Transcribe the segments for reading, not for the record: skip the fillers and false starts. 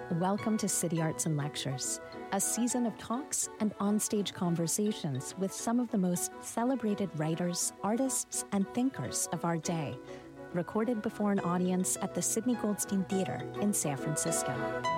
Welcome to City Arts and Lectures, a season of talks and onstage conversations with some of the most celebrated writers, artists, and thinkers of our day, recorded before an audience at the Sidney Goldstein Theater in San Francisco.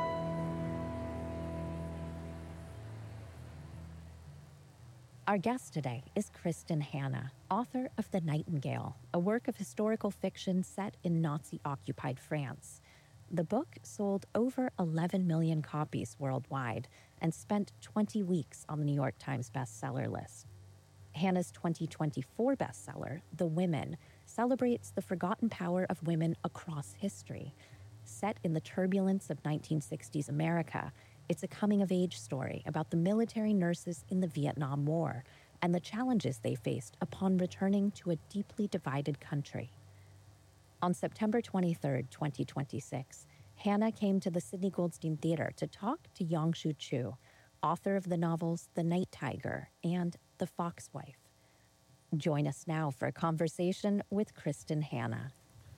Our guest today is Kristin Hannah, author of The Nightingale, a work of historical fiction set in Nazi-occupied France. The book sold over 11 million copies worldwide and spent 20 weeks on the New York Times bestseller list. Hannah's 2024 bestseller, The Women, celebrates the forgotten power of women across history. Set in the turbulence of 1960s America, it's a coming-of-age story about the military nurses in the Vietnam War and the challenges they faced upon returning to a deeply divided country. On September 23, 2026, Hannah came to the Sidney Goldstein Theater to talk to Yongsoo Choo, author of the novels The Night Tiger and The Foxwife. Join us now for a conversation with Kristin Hannah.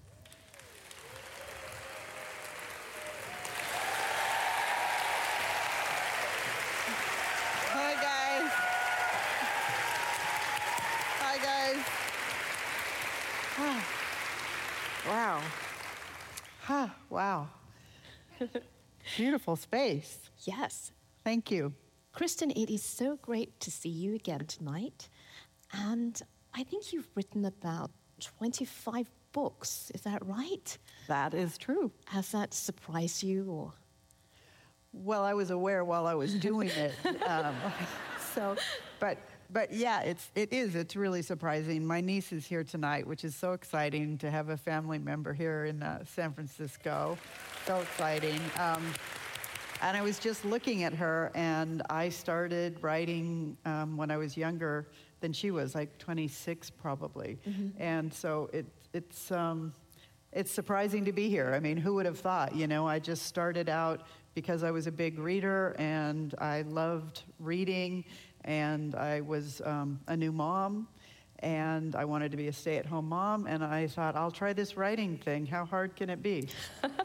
Hi, guys. Wow. Wow. Beautiful space. Yes. Thank you. Kristin, it is so great to see you again tonight. And I think you've written about 25 books. Is that right? That is true. Has that surprised you? Or? Well, I was aware while I was doing it. But yeah, it's really surprising. My niece is here tonight, which is so exciting to have a family member here in San Francisco. So exciting. And I was just looking at her, and I started writing when I was younger than she was, like 26 probably. Mm-hmm. And so it's surprising to be here. I mean, who would have thought? You know, I just started out because I was a big reader, and I loved reading, and I was a new mom, and I wanted to be a stay-at-home mom, and I thought, I'll try this writing thing. How hard can it be?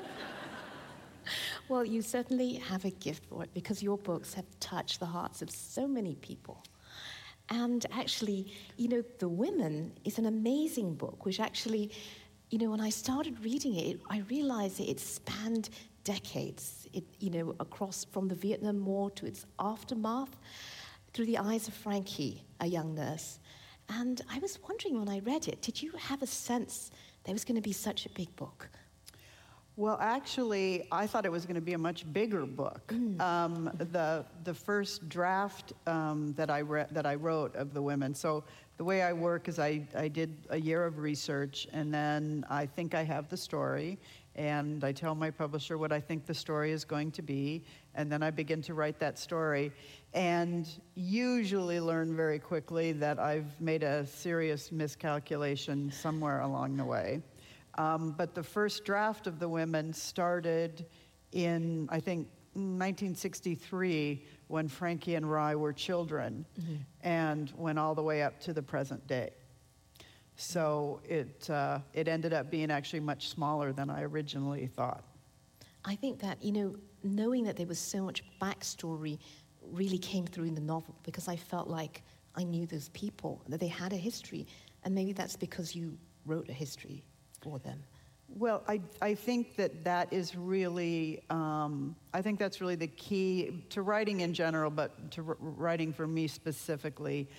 Well, you certainly have a gift for it, because your books have touched the hearts of so many people. And actually, you know, The Women is an amazing book, which actually, you know, when I started reading it, I realized it spanned decades, across from the Vietnam War to its aftermath, through the eyes of Frankie, a young nurse. And I was wondering when I read it, did you have a sense there was going to be such a big book? Well, actually, I thought it was going to be a much bigger book. The first draft that I wrote of The Women. So the way I work is I did a year of research, and then I think I have the story, and I tell my publisher what I think the story is going to be, and then I begin to write that story, and usually learn very quickly that I've made a serious miscalculation somewhere along the way. But the first draft of The Women started in, I think, 1963, when Frankie and Rye were children, mm-hmm. and went all the way up to the present day. So it ended up being actually much smaller than I originally thought. I think that, knowing that there was so much backstory really came through in the novel, because I felt like I knew those people, that they had a history, and maybe that's because you wrote a history for them. Well, I think that is really, I think that's really the key to writing in general, but to writing for me specifically.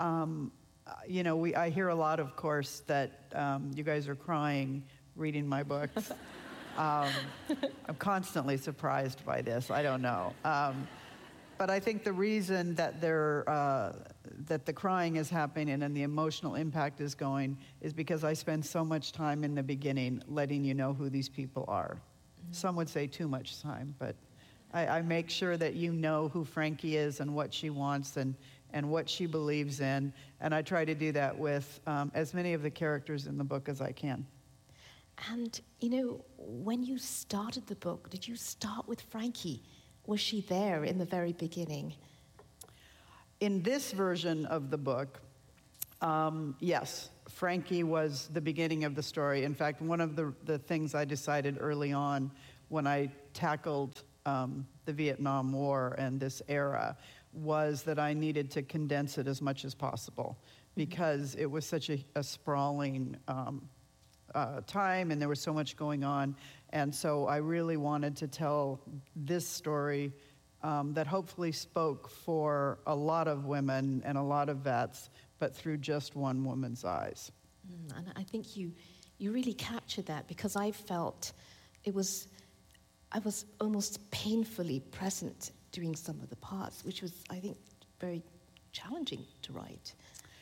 I hear a lot, of course, that you guys are crying reading my books. I'm constantly surprised by this. I don't know. But I think the reason that that the crying is happening and the emotional impact is going is because I spend so much time in the beginning letting you know who these people are. Mm-hmm. Some would say too much time, but I make sure that you know who Frankie is and what she wants and what she believes in. And I try to do that with as many of the characters in the book as I can. And, when you started the book, did you start with Frankie? Was she there in the very beginning? In this version of the book, yes, Frankie was the beginning of the story. In fact, one of the things I decided early on when I tackled the Vietnam War and this era was that I needed to condense it as much as possible because it was such a sprawling time and there was so much going on. And so I really wanted to tell this story that hopefully spoke for a lot of women and a lot of vets, but through just one woman's eyes. And I think you really captured that, because I felt I was almost painfully present during some of the parts, which was, I think, very challenging to write.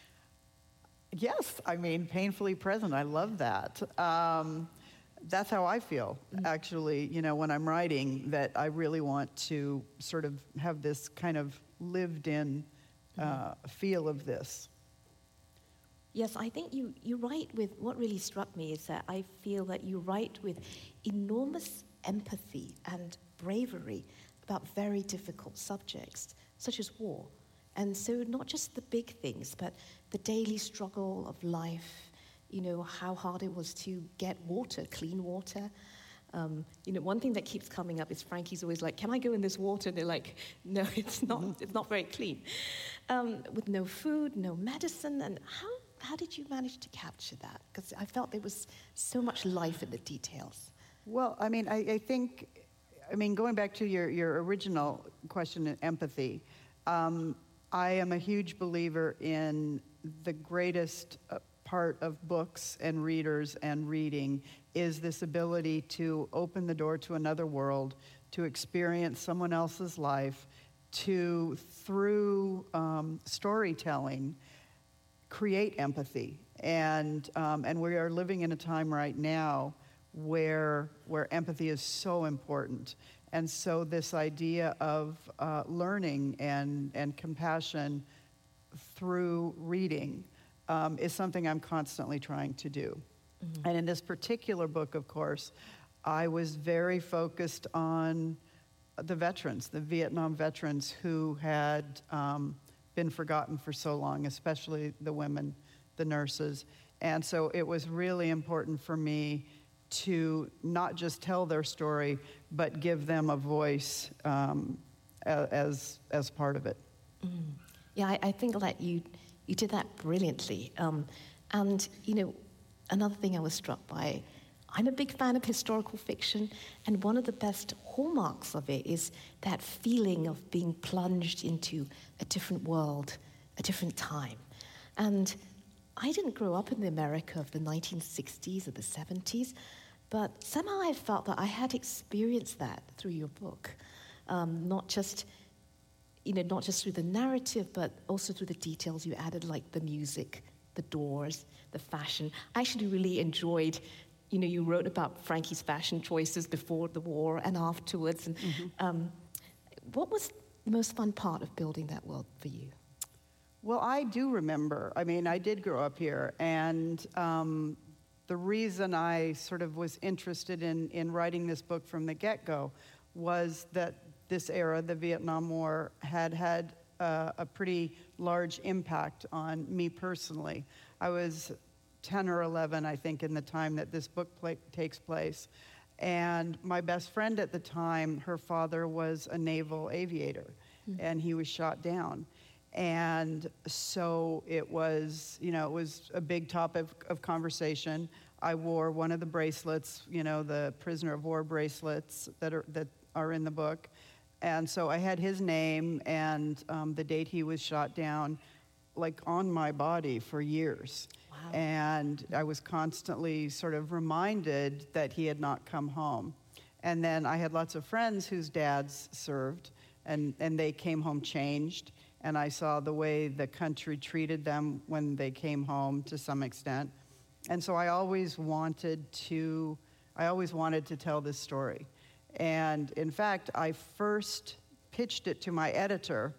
Yes, I mean, painfully present. I love that. That's how I feel, actually, when I'm writing, that I really want to sort of have this kind of lived-in feel of this. Yes, I think you write with, what really struck me is that I feel that you write with enormous empathy and bravery about very difficult subjects, such as war. And so not just the big things, but the daily struggle of life, how hard it was to get water, clean water. One thing that keeps coming up is Frankie's always like, can I go in this water? And they're like, no, it's not very clean. With no food, no medicine, and how did you manage to capture that? Because I felt there was so much life in the details. Well, I mean, I think, going back to your original question, empathy, I am a huge believer in the greatest part of books and readers and reading is this ability to open the door to another world, to experience someone else's life, to, through storytelling, create empathy. And we are living in a time right now where empathy is so important. And so this idea of learning and compassion through reading is something I'm constantly trying to do. Mm-hmm. And in this particular book, of course, I was very focused on the veterans, the Vietnam veterans who had been forgotten for so long, especially the women, the nurses. And so it was really important for me to not just tell their story, but give them a voice as part of it. Mm. Yeah, I think that you did that brilliantly. And, another thing I was struck by, I'm a big fan of historical fiction, and one of the best hallmarks of it is that feeling of being plunged into a different world, a different time. And I didn't grow up in the America of the 1960s or the 70s, but somehow I felt that I had experienced that through your book, not just through the narrative, but also through the details you added, like the music, the doors, the fashion. I actually really enjoyed, you wrote about Frankie's fashion choices before the war and afterwards. And mm-hmm. What was the most fun part of building that world for you? Well, I do remember. I did grow up here, and the reason I sort of was interested in writing this book from the get-go was that this era, the Vietnam War, had a pretty large impact on me personally. I was 10 or 11, I think, in the time that this book takes place. And my best friend at the time, her father was a naval aviator, and he was shot down. And so it was a big topic of conversation. I wore one of the bracelets, the prisoner of war bracelets that are in the book. And so I had his name and the date he was shot down, like, on my body for years. Wow. And I was constantly sort of reminded that he had not come home. And then I had lots of friends whose dads served, and they came home changed. And I saw the way the country treated them when they came home to some extent. And so I always wanted to tell this story. And in fact, I first pitched it to my editor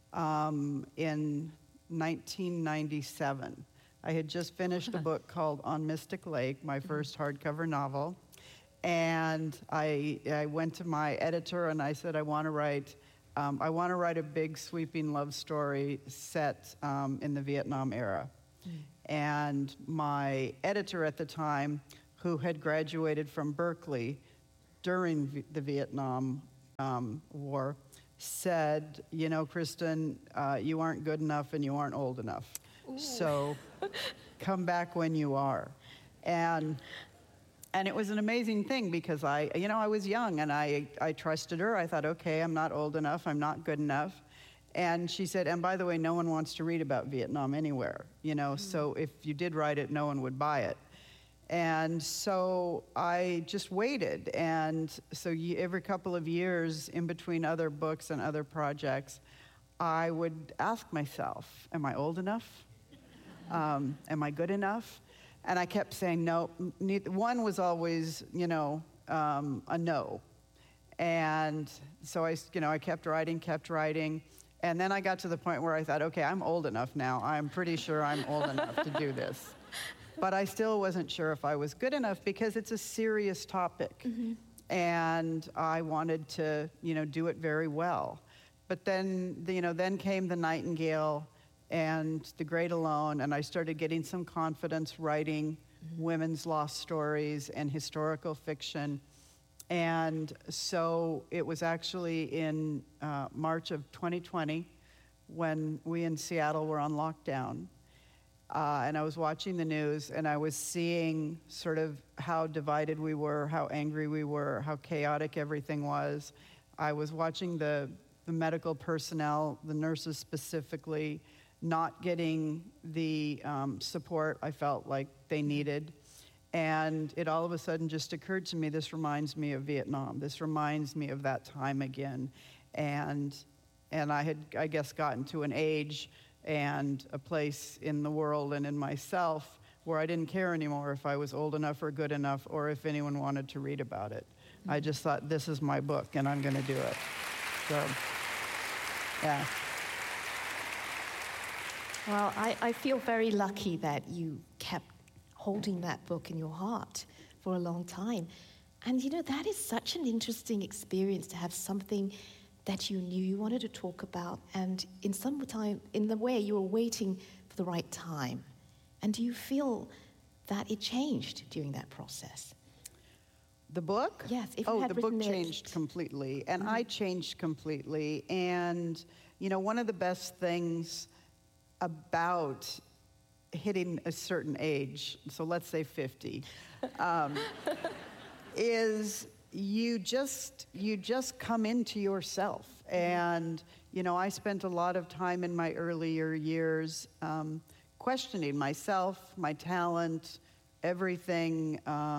in 1997. I had just finished a book called On Mystic Lake, my first hardcover novel. And I went to my editor and I said, I want to write a big sweeping love story set in the Vietnam era. And my editor at the time, who had graduated from Berkeley during the Vietnam War said, you know, Kristen, you aren't good enough and you aren't old enough. Ooh. So come back when you are. And it was an amazing thing because I was young and I trusted her. I thought, okay, I'm not old enough, I'm not good enough. And she said, and by the way, no one wants to read about Vietnam anywhere, you know, so if you did write it, no one would buy it. And so I just waited. And so every couple of years, in between other books and other projects, I would ask myself, am I old enough? Am I good enough? And I kept saying no. One was always, you know, a no. And so I kept writing. And then I got to the point where I thought, okay, I'm old enough now. I'm pretty sure I'm old enough to do this. But I still wasn't sure if I was good enough because it's a serious topic. Mm-hmm. And I wanted to, you know, do it very well. But then, then came The Nightingale and The Great Alone, and I started getting some confidence writing women's lost stories and historical fiction. And so it was actually in March of 2020 when we in Seattle were on lockdown. And I was watching the news, and I was seeing sort of how divided we were, how angry we were, how chaotic everything was. I was watching the medical personnel, the nurses specifically, not getting the support I felt like they needed. And it all of a sudden just occurred to me, this reminds me of Vietnam. This reminds me of that time again. And I had, I guess, gotten to an age and a place in the world and in myself where I didn't care anymore if I was old enough or good enough or if anyone wanted to read about it. Mm-hmm. I just thought, this is my book and I'm going to do it. So, yeah. Well, I feel very lucky that you kept holding that book in your heart for a long time. And you know, that is such an interesting experience to have something that you knew you wanted to talk about, and in some time, in the way you were waiting for the right time. And do you feel that it changed during that process? The book? Yes. If you had the book changed completely, and I changed completely. And you know, one of the best things about hitting a certain age, so let's say 50, is you just come into yourself. And you know, I spent a lot of time in my earlier years questioning myself, my talent, everything,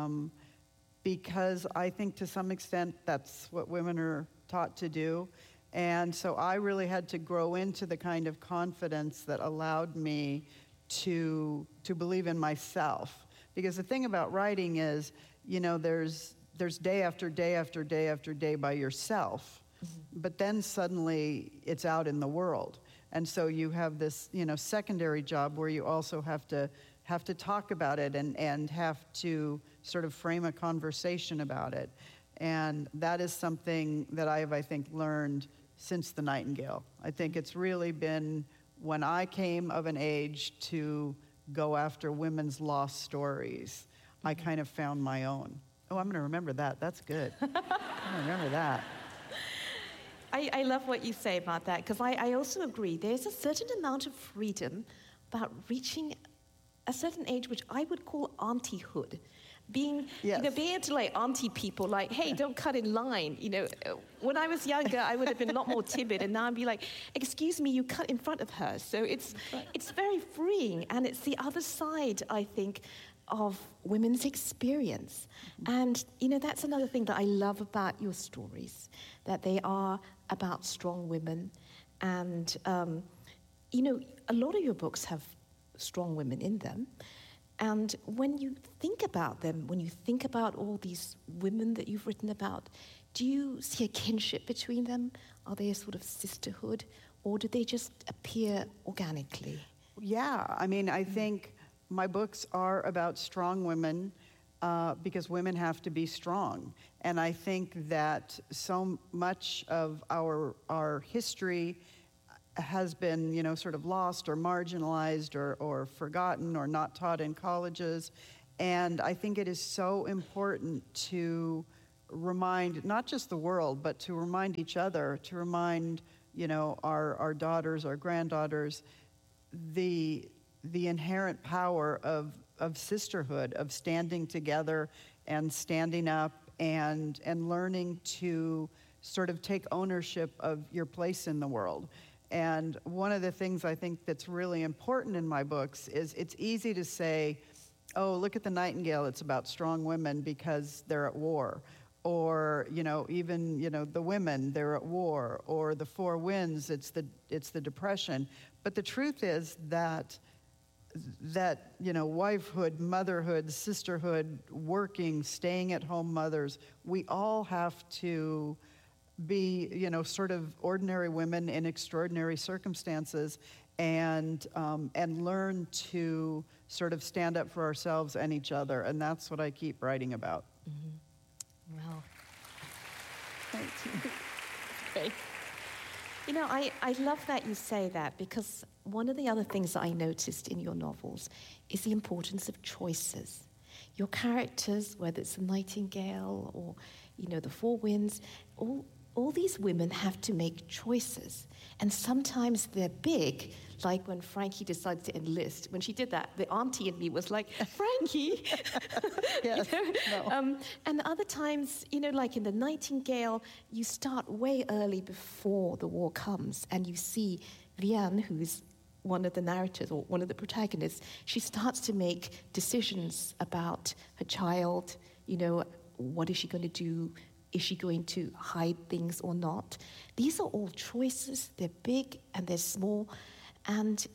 because I think to some extent that's what women are taught to do. And so I really had to grow into the kind of confidence that allowed me to believe in myself. Because the thing about writing is, you know, there's day after day after day after day by yourself, but then suddenly it's out in the world. And so you have this, you know, secondary job where you also have to talk about it and have to sort of frame a conversation about it. And that is something that I think, learned since The Nightingale. I think it's really been when I came of an age to go after women's lost stories, I kind of found my own. Oh, I'm going to remember that. That's good. I'm going to remember that. I love what you say about that, because I also agree. There's a certain amount of freedom about reaching a certain age, which I would call auntie-hood. Being, yes. You know, being able to like auntie people, like, hey, don't cut in line. You know, when I was younger, I would have been a lot more timid, and now I'd be like, excuse me, you cut in front of her. So it's very freeing, and it's the other side, I think, of women's experience. And, you know, that's another thing that I love about your stories, that they are about strong women. And, you know, a lot of your books have strong women in them. And when you think about them, when you think about all these women that you've written about, do you see a kinship between them? Are they a sort of sisterhood? Or do they just appear organically? Yeah, I mean, I think my books are about strong women because women have to be strong. And I think that so much of our history has been, you know, sort of lost or marginalized or forgotten or not taught in colleges. And I think it is so important to remind not just the world, but to remind each other, to remind, our daughters, our granddaughters, the inherent power of sisterhood, of standing together and standing up and learning to sort of take ownership of your place in the world. And one of the things I think that's really important in my books is it's easy to say, oh, look at the Nightingale, it's about strong women because they're at war. Or, even, the women, they're at war. Or the Four Winds, it's the Depression. But the truth is that wifehood, motherhood, sisterhood, working, staying at home mothers, we all have to be, sort of ordinary women in extraordinary circumstances, and learn to sort of stand up for ourselves and each other. And that's what I keep writing about. Mm-hmm. Wow. Thank you. Great. I love that you say that, because one of the other things that I noticed in your novels is the importance of choices. Your characters, whether it's the Nightingale or, the Four Winds, all these women have to make choices. And sometimes they're big, like when Frankie decided to enlist. When she did that, the auntie in me was like, Frankie! Yes, no. And other times, like in the Nightingale, you start way early before the war comes, and you see Vianne, who's one of the narrators or one of the protagonists, she starts to make decisions about her child, what is she going to do? Is she going to hide things or not? These are all choices. They're big and they're small. And,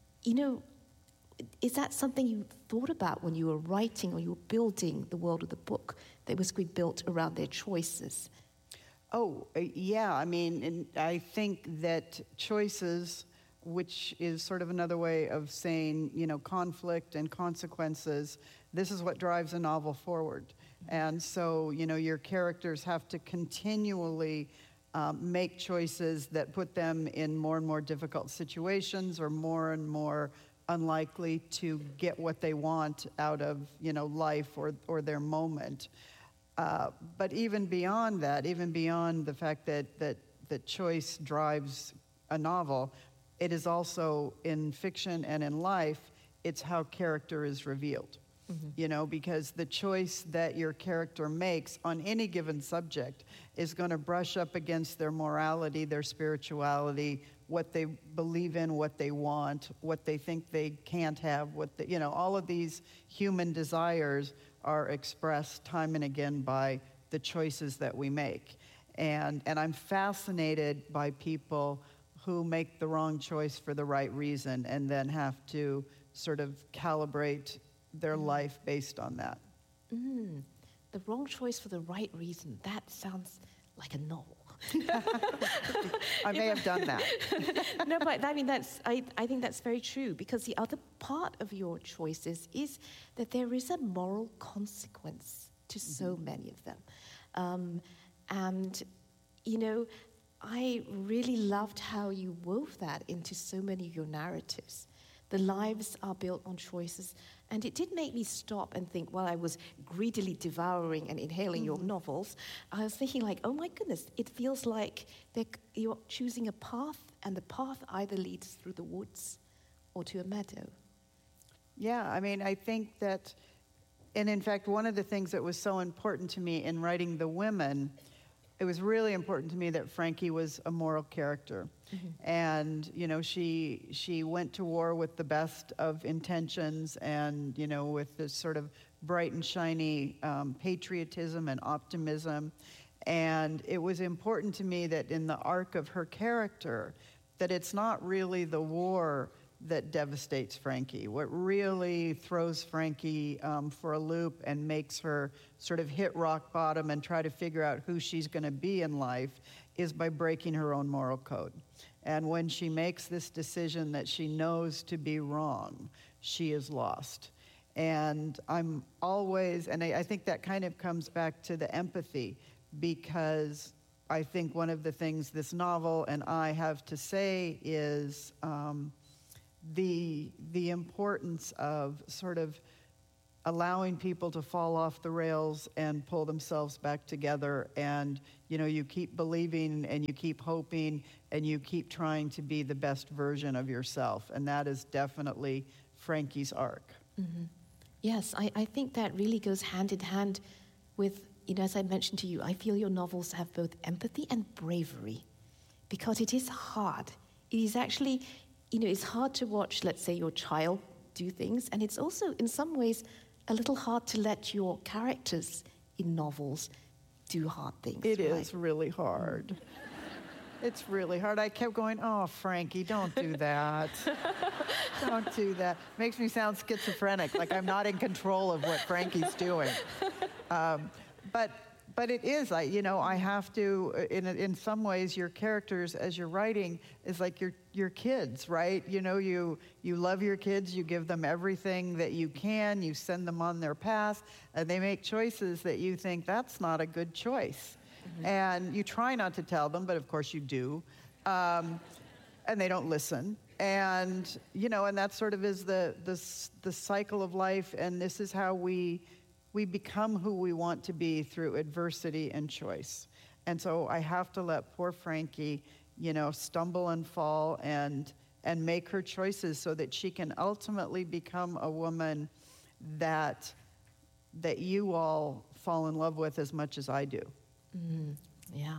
is that something you thought about when you were writing or you were building the world of the book that was going to be built around their choices? Oh, yeah. I mean, and I think that choices, which is sort of another way of saying, conflict and consequences, this is what drives a novel forward. And so, your characters have to continually make choices that put them in more and more difficult situations, or more and more unlikely to get what they want out of, life or their moment. But even beyond that, even beyond the fact that choice drives a novel, it is also in fiction and in life, it's how character is revealed. Mm-hmm. Because the choice that your character makes on any given subject is going to brush up against their morality, their spirituality, what they believe in, what they want, what they think they can't have, all of these human desires are expressed time and again by the choices that we make. And I'm fascinated by people who make the wrong choice for the right reason and then have to sort of calibrate their life based on that. The wrong choice for the right reason. That sounds like a novel. I may have done that. No, but I mean, I think that's very true, because the other part of your choices is that there is a moral consequence to so many of them. And, I really loved how you wove that into so many of your narratives. The lives are built on choices. And it did make me stop and think, while I was greedily devouring and inhaling your novels, I was thinking like, oh my goodness, it feels like you're choosing a path, and the path either leads through the woods or to a meadow. Yeah, I mean, I think that, and in fact, one of the things that was so important to me in writing The Women, it was really important to me that Frankie was a moral character. Mm-hmm. And, she went to war with the best of intentions and, with this sort of bright and shiny patriotism and optimism. And it was important to me that in the arc of her character, that it's not really the war that devastates Frankie. What really throws Frankie for a loop and makes her sort of hit rock bottom and try to figure out who she's going to be in life is by breaking her own moral code. And when she makes this decision that she knows to be wrong, she is lost. And I'm always, and I think that kind of comes back to the empathy, because I think one of the things this novel and I have to say is the importance of sort of allowing people to fall off the rails and pull themselves back together. And, you keep believing and you keep hoping and you keep trying to be the best version of yourself. And that is definitely Frankie's arc. Mm-hmm. Yes, I think that really goes hand in hand with, as I mentioned to you, I feel your novels have both empathy and bravery, because it is hard. It is actually, it's hard to watch, let's say, your child do things, and it's also, in some ways, a little hard to let your characters in novels do hard things. It is really hard. It's really hard. I kept going, oh, Frankie, don't do that. Don't do that. Makes me sound schizophrenic, like I'm not in control of what Frankie's doing. But it is, I have to, in some ways, your characters, as you're writing, is like your kids, right? You love your kids, you give them everything that you can, you send them on their path, and they make choices that you think, that's not a good choice. Mm-hmm. And you try not to tell them, but of course you do. And they don't listen. And, and that sort of is the cycle of life, and this is how we become who we want to be through adversity and choice. And so I have to let poor Frankie, stumble and fall and make her choices so that she can ultimately become a woman that you all fall in love with as much as I do. Yeah.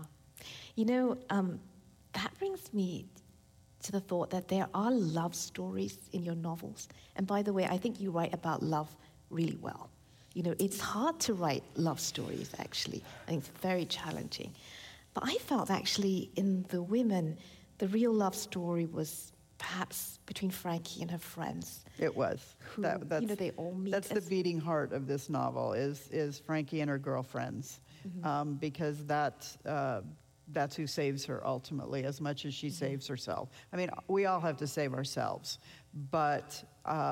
That brings me to the thought that there are love stories in your novels. And by the way, I think you write about love really well. It's hard to write love stories, actually. I think it's very challenging. But I felt, actually, in The Women, the real love story was perhaps between Frankie and her friends. It was. Who, they all meet. That's the beating heart of this novel, is Frankie and her girlfriends. Mm-hmm. Because that's who saves her, ultimately, as much as she mm-hmm. saves herself. I mean, we all have to save ourselves. But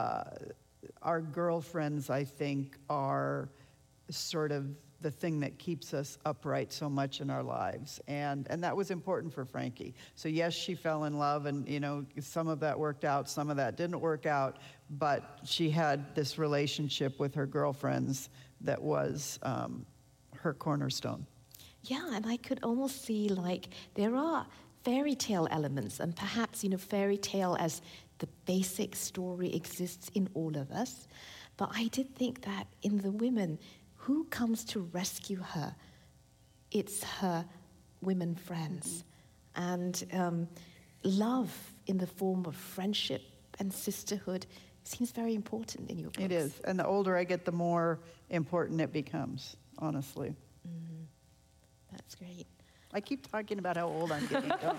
our girlfriends, I think, are sort of the thing that keeps us upright so much in our lives. And that was important for Frankie. So yes, she fell in love, and some of that worked out, some of that didn't work out, but she had this relationship with her girlfriends that was her cornerstone. Yeah, and I could almost see, there are fairy tale elements, and perhaps, fairy tale as the basic story exists in all of us. But I did think that in The Women, who comes to rescue her? It's her women friends. Mm-hmm. And love in the form of friendship and sisterhood seems very important in your books. It is. And the older I get, the more important it becomes, honestly. Mm-hmm. That's great. I keep talking about how old I'm getting, don't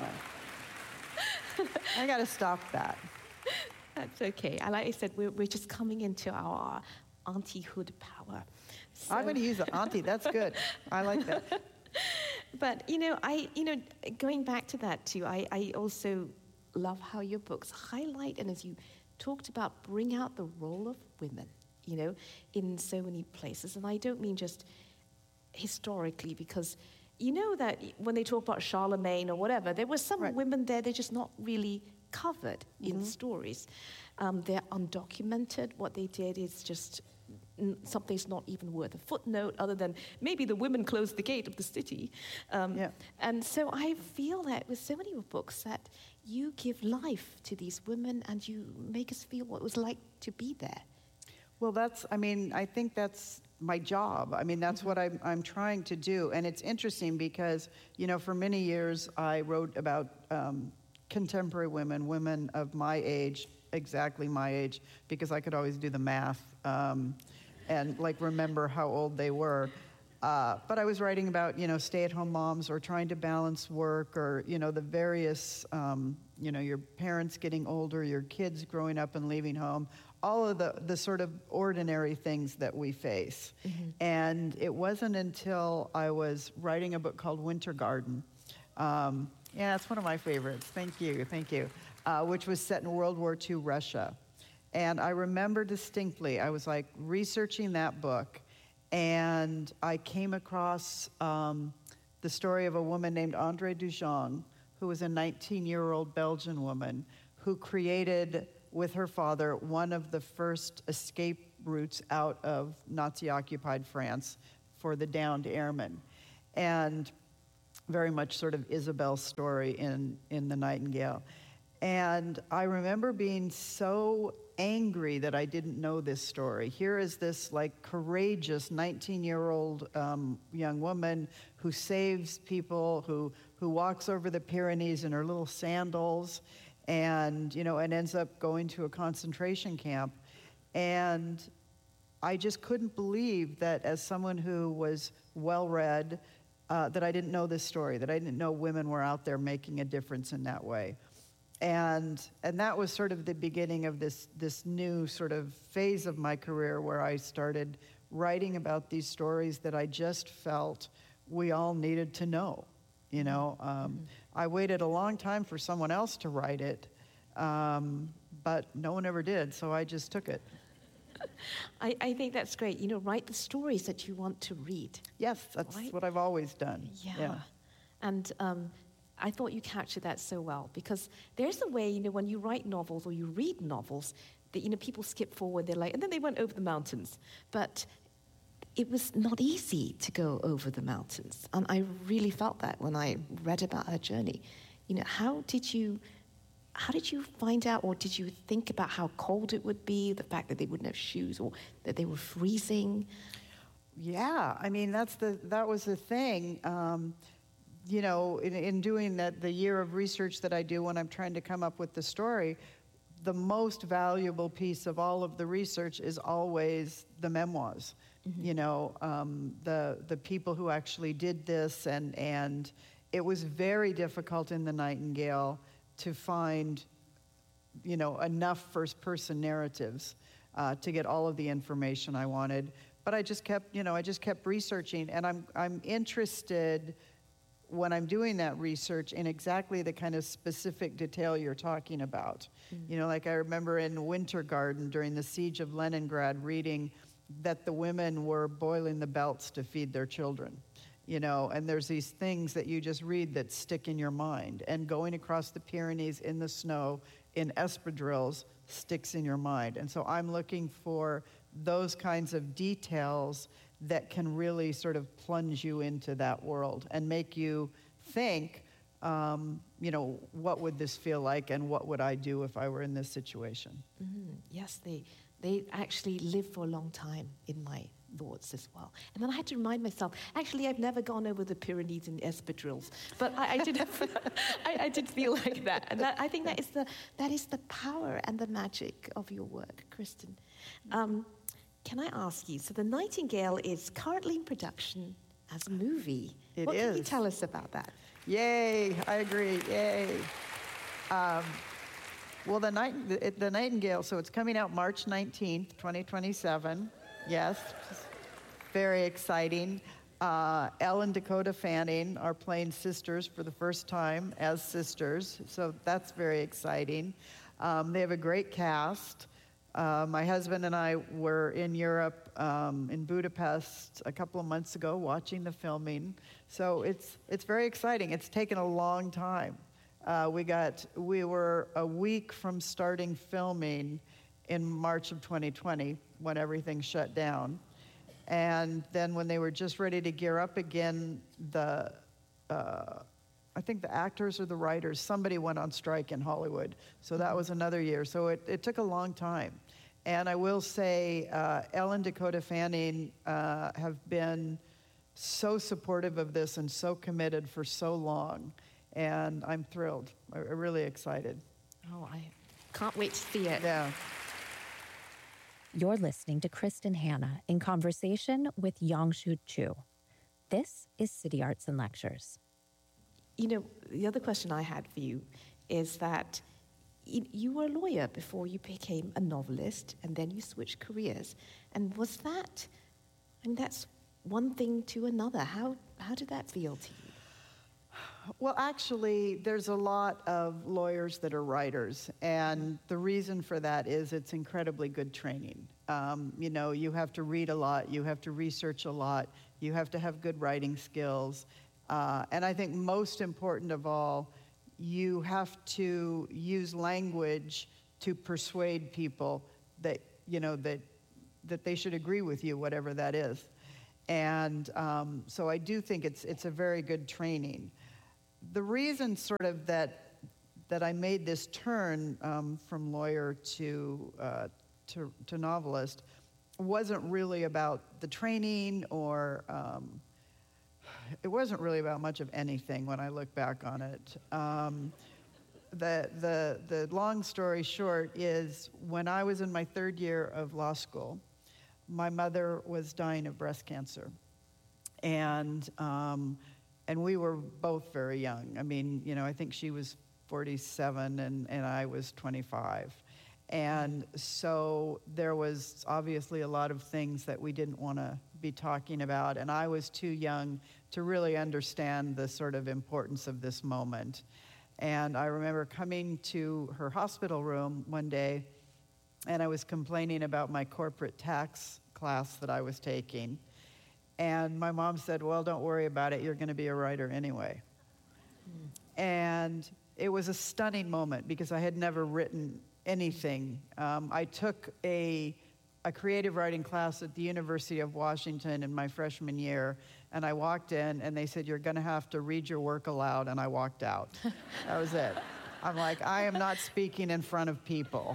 I? I got to stop that. That's okay. Like I said, we're just coming into our auntie-hood power. So. I'm going to use an auntie. That's good. I like that. But going back to that too, I also love how your books highlight, and as you talked about, bring out the role of women, in so many places. And I don't mean just historically, because that when they talk about Charlemagne or whatever, there were some right. women there, they're just not really covered mm-hmm. in stories. They're undocumented. What they did is just something's not even worth a footnote, other than maybe the women closed the gate of the city. And so I feel that with so many of your books that you give life to these women and you make us feel what it was like to be there. Well, I think that's my job. That's mm-hmm. what I'm trying to do. And it's interesting because, for many years I wrote about contemporary women of my age, exactly my age, because I could always do the math and remember how old they were. But I was writing about, stay-at-home moms or trying to balance work or, the various, your parents getting older, your kids growing up and leaving home, all of the sort of ordinary things that we face. Mm-hmm. And it wasn't until I was writing a book called Winter Garden. Yeah, it's one of my favorites. Thank you. Which was set in World War II Russia. And I remember distinctly, I was researching that book, and I came across the story of a woman named Andrée Dujon, who was a 19-year-old Belgian woman who created, with her father, one of the first escape routes out of Nazi-occupied France for the downed airmen. And very much sort of Isabel's story in The Nightingale. And I remember being so angry that I didn't know this story. Here is this like courageous 19-year-old young woman who saves people, who walks over the Pyrenees in her little sandals, and and ends up going to a concentration camp. And I just couldn't believe that, as someone who was well-read, that I didn't know this story, that I didn't know women were out there making a difference in that way. And that was sort of the beginning of this new sort of phase of my career where I started writing about these stories that I just felt we all needed to know. I waited a long time for someone else to write it, but no one ever did, so I just took it. I think that's great. Write the stories that you want to read. Yes, that's right? What I've always done. Yeah. And I thought you captured that so well, because there's a way, when you write novels or you read novels, that, people skip forward, they're like, and then they went over the mountains. But it was not easy to go over the mountains. And I really felt that when I read about her journey. How did you find out, or did you think about how cold it would be, the fact that they wouldn't have shoes, or that they were freezing? Yeah, I mean, that was the thing. In doing the year of research that I do when I'm trying to come up with the story, the most valuable piece of all of the research is always the memoirs. Mm-hmm. The people who actually did this, and it was very difficult in The Nightingale to find, enough first-person narratives to get all of the information I wanted. But I just kept researching, and I'm interested when I'm doing that research in exactly the kind of specific detail you're talking about. Mm-hmm. Like I remember in Winter Garden during the siege of Leningrad reading that the women were boiling the belts to feed their children. And there's these things that you just read that stick in your mind. And going across the Pyrenees in the snow in espadrilles sticks in your mind. And so I'm looking for those kinds of details that can really sort of plunge you into that world and make you think, what would this feel like, and what would I do if I were in this situation? Mm-hmm. Yes, they actually live for a long time in my thoughts as well. And then I had to remind myself, actually, I've never gone over the Pyrenees in espadrilles, but I did I did feel like that. And I think that is the power and the magic of your work, Kristen. Can I ask you, so The Nightingale is currently in production as a movie. What can you tell us about that? Yay, I agree, yay. Well, the Nightingale, so it's coming out March 19th, 2027. Yes, very exciting. Elle and Dakota Fanning are playing sisters for the first time as sisters, so that's very exciting. They have a great cast. My husband and I were in Europe, in Budapest, a couple of months ago watching the filming. So it's very exciting. It's taken a long time. We were a week from starting filming in March of 2020 when everything shut down. And then when they were just ready to gear up again, I think the actors or the writers, somebody went on strike in Hollywood. So that was another year. So it took a long time. And I will say, Elle and Dakota Fanning have been so supportive of this and so committed for so long. And I'm thrilled. I'm really excited. Oh, I can't wait to see it. Yeah. You're listening to Kristen Hanna in conversation with Yongsoo Chu. This is City Arts and Lectures. The other question I had for you is that you were a lawyer before you became a novelist, and then you switched careers. And was that, that's one thing to another. How did that feel to you? Well, actually, there's a lot of lawyers that are writers, and the reason for that is it's incredibly good training. You have to read a lot, you have to research a lot, you have to have good writing skills, and I think most important of all, you have to use language to persuade people that that they should agree with you, whatever that is. And so I do think it's a very good training. The reason sort of that I made this turn from lawyer to novelist wasn't really about the training, or it wasn't really about much of anything when I look back on it. The long story short is, when I was in my third year of law school, my mother was dying of breast cancer, and we were both very young. I mean, I think she was 47 and I was 25. And so there was obviously a lot of things that we didn't want to be talking about, and I was too young to really understand the sort of importance of this moment. And I remember coming to her hospital room one day, and I was complaining about my corporate tax class that I was taking. And my mom said, well, don't worry about it, you're going to be a writer anyway. And it was a stunning moment because I had never written anything. I took a creative writing class at the University of Washington in my freshman year, and I walked in and they said, you're going to have to read your work aloud, and I walked out. That was it. I'm like, I am not speaking in front of people.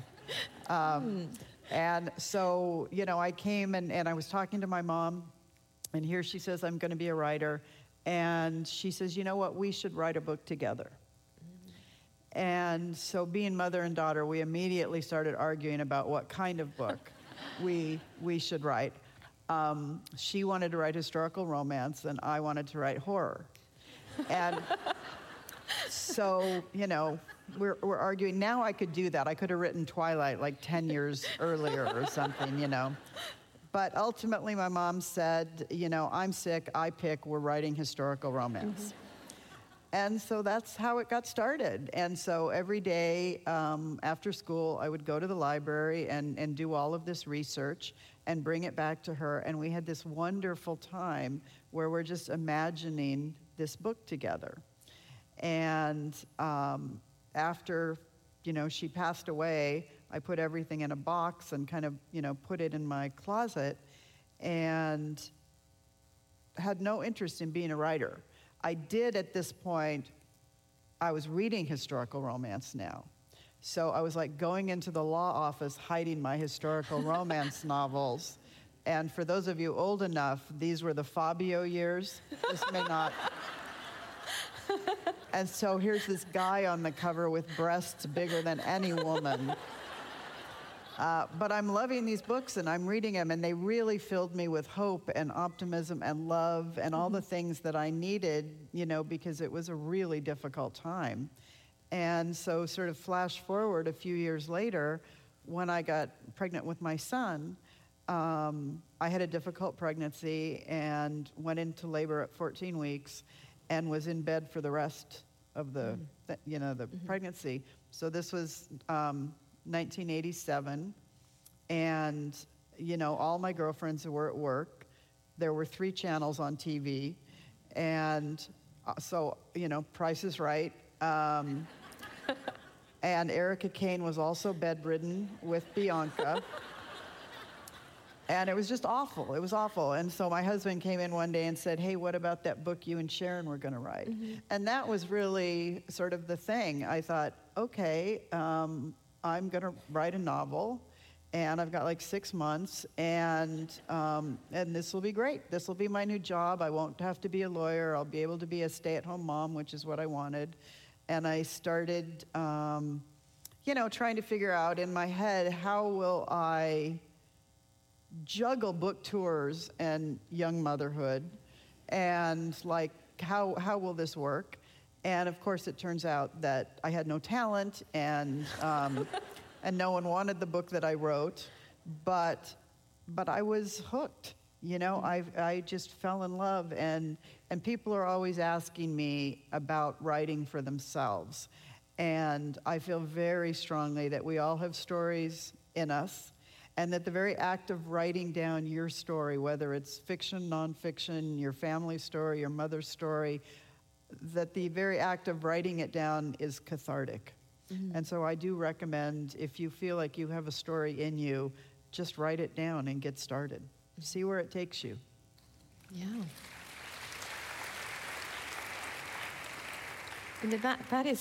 And so, I came and I was talking to my mom, and here she says, I'm going to be a writer. And she says, you know what, we should write a book together. And so, being mother and daughter, we immediately started arguing about what kind of book we should write. She wanted to write historical romance, and I wanted to write horror. And so, we're arguing. Now I could do that. I could have written Twilight like 10 years earlier or something, But ultimately, my mom said, I'm sick, I pick, we're writing historical romance. And so that's how it got started. And so every day after school, I would go to the library and do all of this research and bring it back to her. And we had this wonderful time where we're just imagining this book together. And after, she passed away, I put everything in a box and kind of, put it in my closet, and had no interest in being a writer. I did at this point, I was reading historical romance now. So I was like going into the law office, hiding my historical romance novels. And for those of you old enough, these were the Fabio years. This may not. And so here's this guy on the cover with breasts bigger than any woman. But I'm loving these books, and I'm reading them, and they really filled me with hope and optimism and love and all the things that I needed, because it was a really difficult time. And so sort of flash forward a few years later, when I got pregnant with my son, I had a difficult pregnancy and went into labor at 14 weeks and was in bed for the rest of the pregnancy. So this was 1987, and all my girlfriends were at work. There were 3 channels on TV, and so Price is Right. And Erica Kane was also bedridden with Bianca. And it was just awful. It was awful. And so my husband came in one day and said, hey, what about that book you and Sharon were going to write? And that was really sort of the thing. I thought, okay, I'm going to write a novel, and I've got like 6 months, and this will be great. This will be my new job. I won't have to be a lawyer. I'll be able to be a stay-at-home mom, which is what I wanted. And I started, trying to figure out in my head, how will I juggle book tours and young motherhood, and like, how will this work? And of course, it turns out that I had no talent, and no one wanted the book that I wrote, but I was hooked. I just fell in love, and people are always asking me about writing for themselves. And I feel very strongly that we all have stories in us, and that the very act of writing down your story, whether it's fiction, nonfiction, your family story, your mother's story, that the very act of writing it down is cathartic. And so I do recommend, if you feel like you have a story in you, just write it down and get started. See where it takes you. Yeah. You know, that is